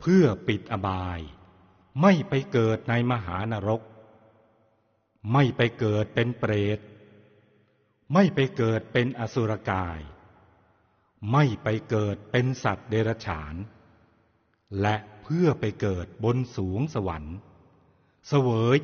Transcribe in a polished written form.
พื่อปิดอบายไม่ไปเกิดในมหานรกไม่ไปเกิดเป็นเปรตไม่ไปเกิดเป็นอสุรกายไม่ไปเกิดเป็นสัตว์เดรัจฉานและเพื่อไปเกิดบนสวงสวรรค์เสวย